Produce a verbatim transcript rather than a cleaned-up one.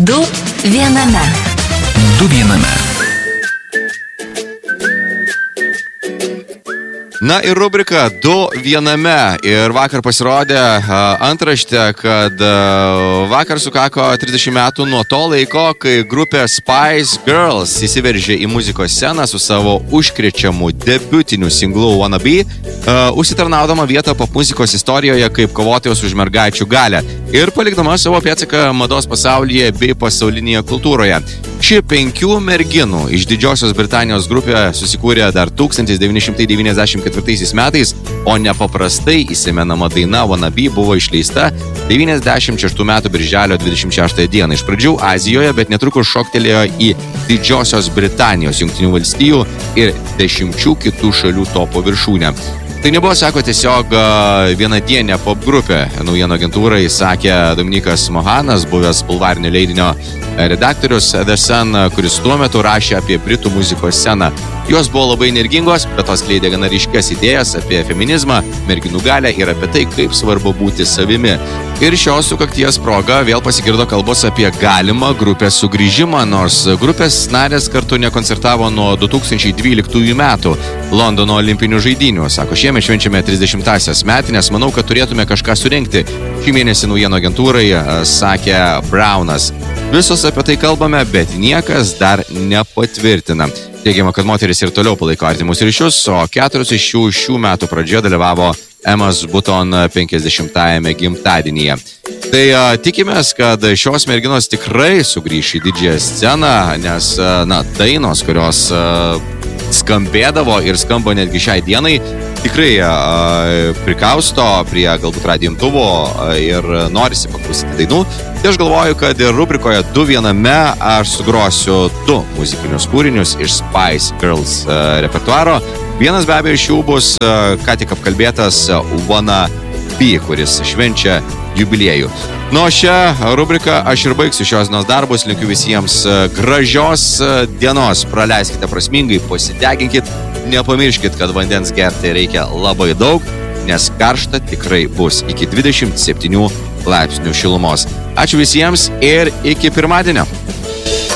Du viename. Du viename. Na ir rubrika Du viename. Ir vakar pasirodė uh, antraštė, kad uh, vakar sukako trisdešimt metų nuo to laiko, kai grupė Spice Girls įsiveržė į muzikos sceną su savo užkrečiamu debiutiniu singlu Wanna Be, uh, užsitarnaudama vietą popmuzikos istorijoje kaip kovotojos už mergaičių galią ir palikdama savo pėdsaką mados pasaulyje bei pasaulinėje kultūroje. Ši penkių merginų iš Didžiosios Britanijos grupė susikūrė dar tūkstantis devyni šimtai devyniasdešimt ketvirtaisiais metais, o nepaprastai įsimenama daina Wanna Be buvo išleista devyniasdešimt šeštų metų birželio dvidešimt šeštąją dieną. Iš pradžių Azijoje, bet netrukus šoktelėjo į Didžiosios Britanijos, Jungtinių valstijų ir dešimčių kitų šalių topo viršūnę. Tai nebuvo, sako, tiesiog vienadienė pop grupė. Naujienų agentūrai sakė Dominikas Mohanas, buvęs bulvarinio leidinio redaktorius The Sun, kuris tuo metu rašė apie britų muzikos sceną. Jos buvo labai energingos, bet tos skleidė gana ryškias idėjas apie feminizmą, merginų galią ir apie tai, kaip svarbu būti savimi. Ir šios sukakties proga vėl pasigirdo kalbos apie galimą grupės sugrįžimą, nors grupės narės kartu nekoncertavo nuo du tūkstančiai dvyliktųjų metų Londono olimpinių žaidynių. Sako, šiemet švenčiame trisdešimtąsias metines, manau, kad turėtume kažką surengti. Šį mėnesį naujienų agentūrai sakė Brownas. Visos apie tai kalbame, bet niekas dar nepatvirtina. Teigiama, kad moteris ir toliau palaiko artimus ryšius, o keturios iš šių šių metų pradžioje dalyvavo Emmas Button penkiasdešimtajame gimtadienyje. Tai a, tikimės, kad šios merginos tikrai sugrįš į didžiąją sceną, nes a, na, dainos, kurios a, skambėdavo ir skamba netgi šiai dienai, tikrai a, prikausto prie galbūt radijo imtuvo ir norisi paklausyti dainų. Tai aš galvoju, kad ir rubrikoje Du viename aš sugrosiu du muzikinius kūrinius iš Spice Girls a, repertuaro. Vienas be abejo iš jų bus a, ką tik apkalbėtas Wanna Be, kuris švenčia jubiliejų. Nuo šią rubriką aš ir baigsiu šios dienos darbus. Linkiu visiems gražios dienos. Praleiskite prasmingai, pasideginkit. Nepamirškit, kad vandens gerti reikia labai daug, nes karšta tikrai bus iki dvidešimt septynių laipsnių šilumos. Ačiū visiems ir iki pirmadienio.